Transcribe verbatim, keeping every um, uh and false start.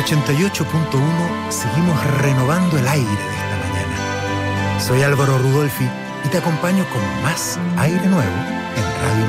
ochenta y ocho punto uno seguimos renovando el aire de esta mañana. Soy Álvaro Rudolfi y te acompaño con más aire nuevo en Radio